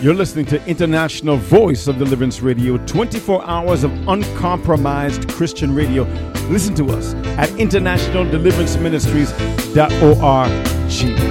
You're listening to International Voice of Deliverance Radio, 24 hours of uncompromised Christian radio. Listen to us at internationaldeliveranceministries.org.